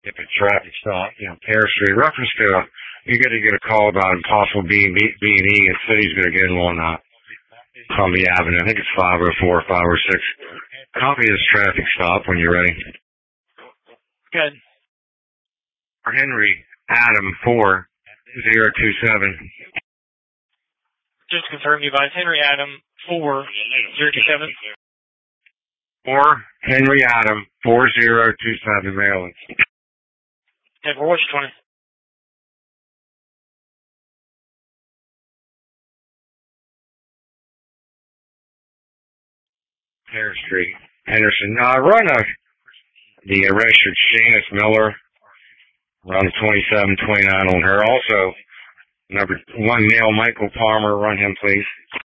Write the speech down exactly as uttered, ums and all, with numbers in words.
if a traffic stop, you know, Pear Street. Reference to, a, you're going to get a call about impossible B and E, and city's going to get on uh, Columbia Avenue. I think it's five oh four or five oh six. Copy this traffic stop when you're ready. Good. Henry Adam four zero two seven. Just confirm you advise Henry Adam four zero two seven. Or Henry Adam four zero two seven, Maryland. And for what's twenty? Pear Street, Henderson. Uh, run a, the uh, registered Shanice Miller. Run twenty-seven twenty-nine on her. Also, number one male, Michael Palmer. Run him, please.